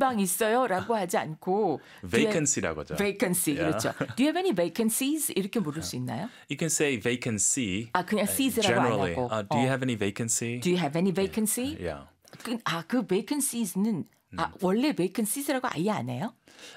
빈방 있어요라고 하지 않고 vacancy라고 하죠. vacancy Yeah. 그렇죠. Do you have any vacancies 이렇게 물을 수 있나요? You can say vacancy. 아 그냥 sees라고 안 Generally, 하고. do you have any vacancy? Do you have any vacancy? Yeah. 그 vacancies는 원래 vacancies라고 아예 안 해요?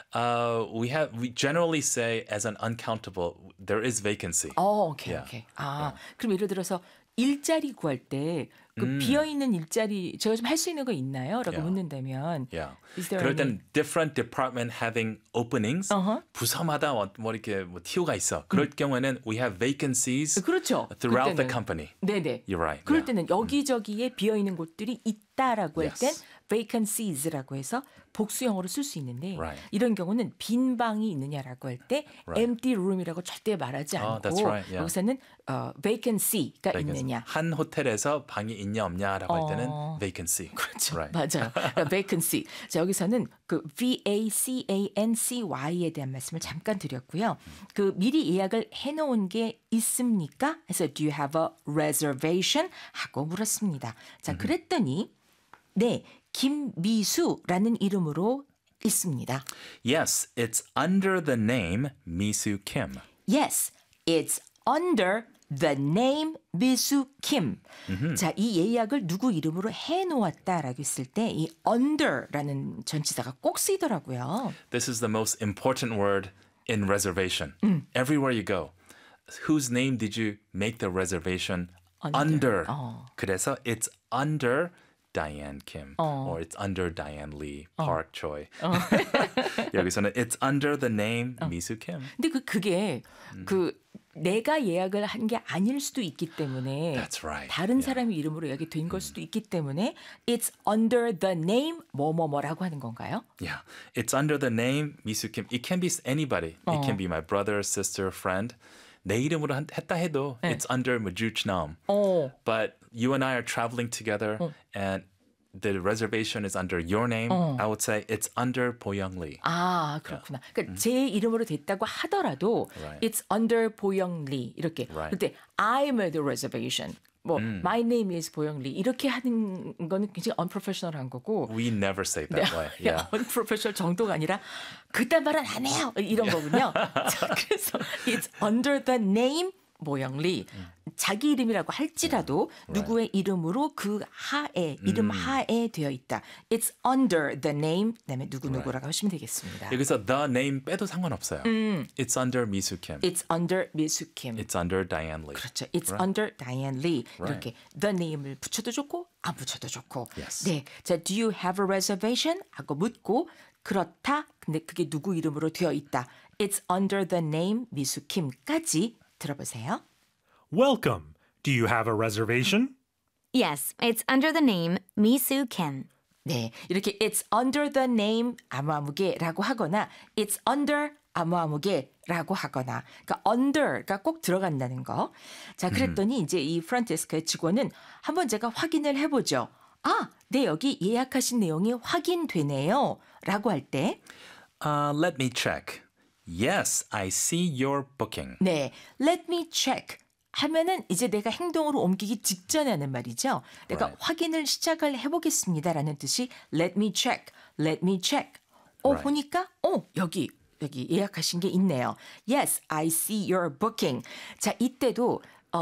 We generally say as an uncountable there is vacancy. 오케이. Yeah. 오케이. 그럼 예를 들어서 일자리 구할 때 그 비어 있는 일자리 제가 좀 할 수 있는 거 있나요?라고 Yeah. 묻는다면 Yeah. Is there 그럴 any? 땐 different department having openings. 부서마다 뭐 이렇게 뭐 TO가 있어. 그럴 경우에는 we have vacancies 그렇죠. throughout the 그때는. company. 네네. You're right. 그럴 Yeah. 때는 여기저기에 비어 있는 곳들이 있다라고 할 땐 Yes. vacancies라고 해서 복수형으로 쓸 수 있는데 Right. 이런 경우는 빈 방이 있느냐라고 할 때 Right. empty room이라고 절대 말하지 않고 that's right. Yeah. 여기서는 vacancy가 vacancy. 있느냐. 한 호텔에서 방이 있냐 없냐라고 할 때는 vacancy. 그렇죠. Right. 맞아요. vacancy. 자, 여기서는 그 vacancy에 대한 말씀을 잠깐 드렸고요. 그 미리 예약을 해놓은 게 있습니까? 해서 do you have a reservation? 하고 물었습니다. 자, 그랬더니 네, 김미수라는 이름으로 있습니다. Yes, it's under the name Misu Kim. Yes, it's under the name 미수 Kim. 자, 이 예약을 누구 이름으로 해놓았다라고 했을 때 이 under라는 전치사가 꼭 쓰이더라고요. This is the most important word in reservation. Everywhere you go. Whose name did you make the reservation under? 그래서 it's under Diane Kim or it's under Diane Lee, Park Choi. 여기서는 it's under the name Misu Kim. 근데 그게 내가 예약을 한 게 아닐 수도 있기 때문에 That's right. 다른 사람이 이름으로 예약이 된 걸 수도 있기 때문에 it's under the name 뭐뭐뭐라고 하는 건가요? Yeah, it's under the name Misu Kim. It can be anybody. It can be my brother, sister, friend. 내 이름으로 했다 해도 it's under Majuchnam. But you and I are traveling together and the reservation is under your name. I would say it's under Boyoung Lee. 아, 그렇구나. 그러니까 제 이름으로 됐다고 하더라도 Right. it's under 보영 리 이렇게. Right. 그때 I made the reservation. 뭐 my name is 보영 리 이렇게 하는 거는 굉장히 unprofessional한 거고. We never say it that way. Yeah. unprofessional 정도가 아니라 그딴 말은 안 해요. 이런 거군요. 자, 그래서 it's under the name 모영리 자기 이름이라고 할지라도 누구의 이름으로 그 하에 이름 하에 되어 있다. It's under the name 그다음에 누구누구라고 하시면 되겠습니다. 여기서 the name 빼도 상관없어요. It's under Misu Kim. It's under 미수 킴. It's under Diane Lee. 그렇죠. It's Right. under Diane Lee. Right. 이렇게 the name을 붙여도 좋고 안 붙여도 좋고. Yes. 네. 자, do you have a reservation? 하고 묻고 그렇다. 근데 그게 누구 이름으로 되어 있다. It's under the name 미수 킴까지 들어보세요. Welcome. Do you have a reservation? Yes, it's under the name Misu Kim. 네, 이렇게 it's under the name 아무아무개라고 하거나 it's under 아무아무개라고 하거나 그러니까 under가 꼭 들어간다는 거. 자, 그랬더니 이제 이 프런트데스크의 직원은 한번 제가 확인을 해보죠. 아, 네, 여기 예약하신 내용이 확인되네요. 라고 할 때 Let me check. Yes, I see your booking. 네, let me check. 하면은 이제 내가 행동으로 옮기기 직전에 하는 말이죠. 내가 Right. 확인을 시작을 해보겠습니다라는 뜻이 let me check, let me check. Right. 보니까 여기 예약하신 게 있네요. Yes, I see your booking. 자, 이때도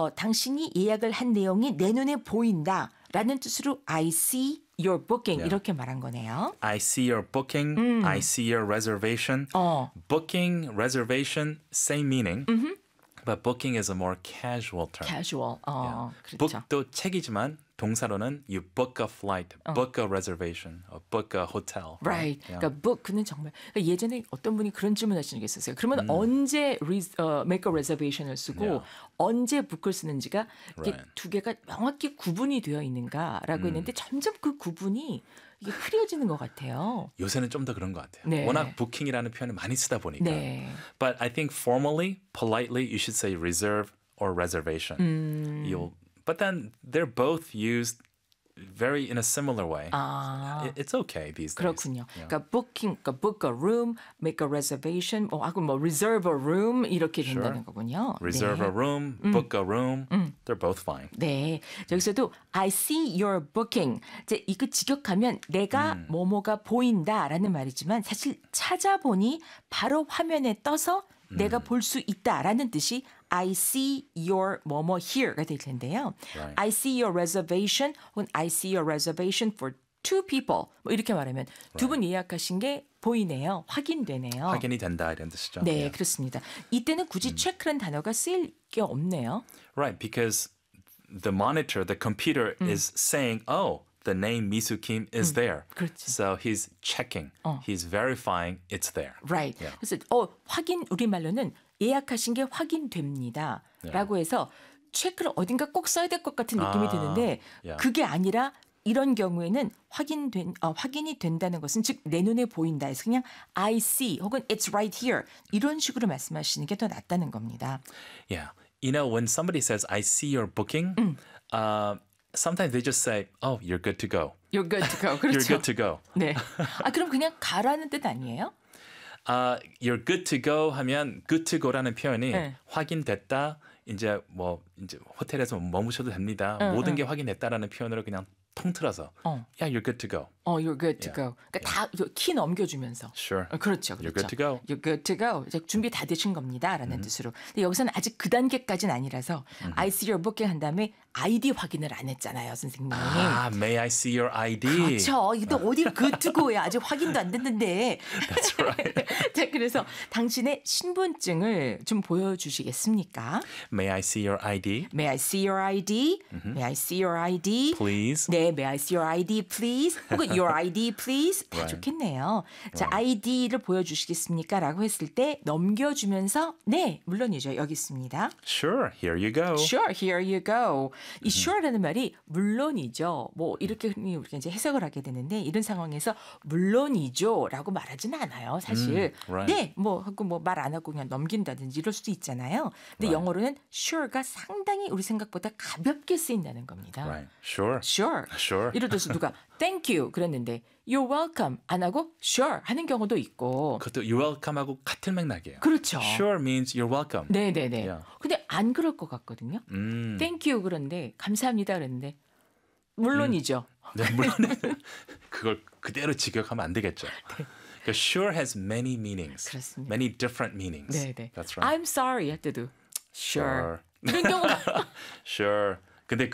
당신이 예약을 한 내용이 내 눈에 보인다라는 뜻으로 I see your booking 이렇게 말한 거네요. I see your booking. I see your reservation. Booking, reservation, same meaning. But booking is a more casual term. Casual. 그렇죠. book도 책이지만 동사로는 you book a flight, book a reservation, or book a hotel. Right. Yeah. 그러니까 book는 정말 그러니까 예전에 어떤 분이 그런 질문 하시는 게 있었어요. 그러면 언제 make a reservation을 쓰고 Yeah. 언제 book을 쓰는지가 이게 Right. 두 개가 명확히 구분이 되어 있는가라고 했는데 점점 그 구분이 이게 흐려지는 것 같아요. 요새는 좀 더 그런 것 같아요. 네. 워낙 booking이라는 표현을 많이 쓰다 보니까. 네. But I think formally, politely, you should say reserve or reservation. But then they're both used very in a similar way. 아. It's okay these days. 그렇군요. Yeah. 그러니까 그러니까 book a room, make a reservation, 하고 reserve a room 이렇게 된다는 거군요. Reserve 네. a room, book a room. They're both fine. 네. 여기서도 I see your booking. 이제 이거 직역하면 내가 뭐뭐가 보인다라는 말이지만 사실 찾아보니 바로 화면에 떠서 내가 볼 수 있다라는 뜻이 I see your 뭐뭐 here가 될 텐데요. Right. I see your reservation 혹은 I see your reservation for two people. 뭐 이렇게 말하면 두 분 예약하신 게 보이네요. 확인되네요. 확인이 된다 이런 뜻이죠. 네, Yeah. 그렇습니다. 이때는 굳이 체크라는 단어가 쓰일 게 없네요. Right, because the monitor, the computer is saying, oh, the name Misu Kim is there. 그렇지. So he's checking. He's verifying it's there. Right. Yeah. 그래서 확인 우리말로는 예약하신 게 확인됩니다. 라고 해서 체크를 어딘가 꼭 써야 될 것 같은 느낌이 드는데 yeah. 그게 아니라 이런 경우에는 확인이 된다는 것은 즉 내 눈에 보인다 해서 그냥 I see 혹은 it's right here 이런 식으로 말씀하시는 게 더 낫다는 겁니다. Yeah. You know, when somebody says, I see your booking, sometimes they just say, oh, you're good to go. You're good to go. You're 그렇죠. good to go. 네. 그럼 그냥 가라는 뜻 아니에요? You're good to go 하면 good to go라는 표현이 네. 확인됐다. 이제 호텔에서 머무셔도 됩니다. 모든 게 확인됐다라는 표현으로 그냥 통틀어서 Yeah, you're good to go. You're good to go. 그러니까 다 키 넘겨주면서. Sure. 그렇죠, 그렇죠. You're good to go. You're good to go. 이제 준비 다 되신 겁니다라는 뜻으로. 근데 여기서는 아직 그 단계까지는 아니라서 I see your booking 한 다음에 아이디 확인을 안 했잖아요, 선생님. May I see your ID? 그렇죠. 이거 어딜 good to go야. 아직 확인도 안 됐는데. That's right. 자, 그래서 당신의 신분증을 좀 보여주시겠습니까? May I see your ID? May I see your ID? May I see your ID? Please. 네, may I see your ID, please? 혹은 your ID, please? 다 좋겠네요. 자, ID를 보여주시겠습니까? 라고 했을 때 넘겨주면서 네, 물론이죠. 여기 있습니다. Sure, here you go. Sure, here you go. 이 sure라는 말이 물론이죠. 뭐 이렇게 흔히 우리가 이제 해석을 하게 되는데 이런 상황에서 물론이죠라고 말하지는 않아요. 사실. right. 네, 뭐 하고 뭐 말 안 하고 그냥 넘긴다든지 이럴 수도 있잖아요. 근데 영어로는 sure가 상당히 우리 생각보다 가볍게 쓰인다는 겁니다. Right. Sure. Sure. Sure. 예를 들어서 누가 thank you 그랬는데 you're welcome 안 하고 sure 하는 경우도 있고. 그것도 you're welcome하고 같은 맥락이에요. 그렇죠. Sure means you're welcome. 네네네. Yeah. 근데 안 그럴 것 같거든요. Thank you 그런데 감사합니다 그랬는데 물론이죠. 네, 물론 그걸 그대로 직역하면 안 되겠죠. 그러니까 sure has many meanings. 그렇습니다. Many different meanings. 네네. That's right. I'm sorry 할 때도 sure. Sure. 이런 경우가 Sure. 근데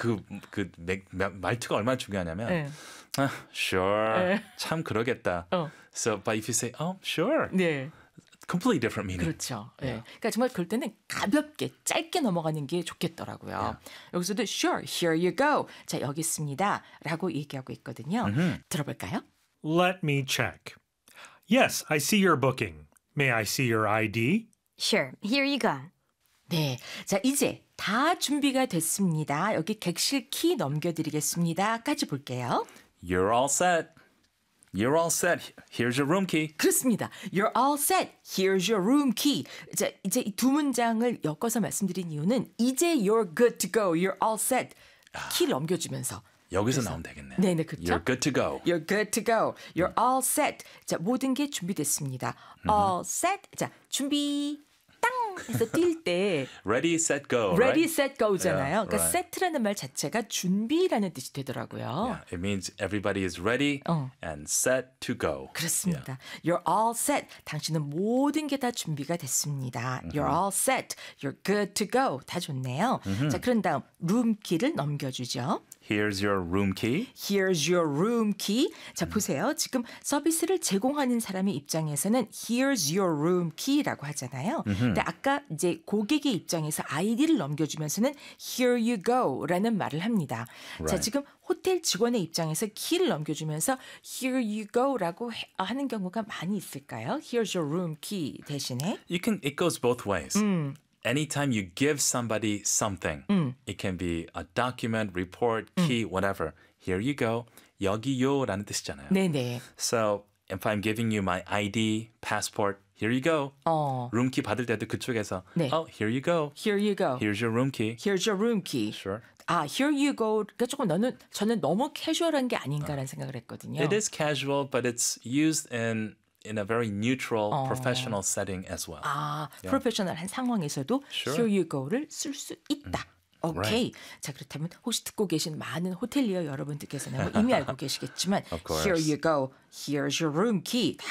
말투가 얼마나 중요하냐면 네. Sure. 참 그러겠다. So, but if you say, oh, sure. 네. Completely different meaning. 그렇죠. 네. 그러니까 정말 그럴 때는 가볍게 짧게 넘어가는 게 좋겠더라고요. 여기서도 sure, here you go. 자, 여기 있습니다. 라고 얘기하고 있거든요. 들어볼까요? Let me check. Yes, I see your booking. May I see your ID? Sure, here you go. 네. 자, 이제 다 준비가 됐습니다. 여기 객실 키 넘겨드리겠습니다.까지 볼게요. You're all set. You're all set. Here's your room key. 그렇습니다. You're all set. Here's your room key. 자, 이제 이 두 문장을 엮어서 말씀드린 이유는 이제 you're good to go. You're all set. 키 넘겨주면서. 여기서 나오면 되겠네. 네네, 그렇죠. You're good to go. You're good to go. You're all set. 자, 모든 게 준비됐습니다. All set. 자, 준비. 땅 해서 뛸 때 Ready, set, go. ready, right? set, go잖아요. Yeah, 그러니까 right. set라는 말 자체가 준비라는 뜻이 되더라고요. Yeah, it means everybody is ready and set to go. 그렇습니다. You're all set. 당신은 모든 게 다 준비가 됐습니다. You're all set. You're good to go. 다 좋네요. 자, 그런 다음 룸키를 넘겨주죠. Here's your room key. Here's your room key. 자, 보세요. 지금 서비스를 제공하는 사람의 입장에서는 Here's your room key라고 하잖아요. 근데 아까 이제 고객의 입장에서 아이디를 넘겨주면서는 Here you go라는 말을 합니다. 자, Right. 지금 호텔 직원의 입장에서 키를 넘겨주면서 Here you go라고 하는 경우가 많이 있을까요? Here's your room key 대신에. It goes both ways. Anytime you give somebody something, it can be a document, report, key, whatever. Here you go. 여기요라는 뜻이잖아요. 네네. So if I'm giving you my ID, passport, here you go. 룸키 받을 때도 그쪽에서 네. Oh, here you go. Here you go. Here's your room key. Here's your room key. Sure. here you go가 조금 저는 너무 캐주얼한 게 아닌가라는 생각을 했거든요. It is casual, but it's used in a very neutral, professional setting as well. 프로페셔널한 상황에서도 Sure. here you go를 쓸 수 있다. 오케이. 자, 그렇다면 혹시 듣고 계신 많은 호텔리어 여러분들께서는 뭐 이미 알고 계시겠지만 Of course. here you go, here's your room key 다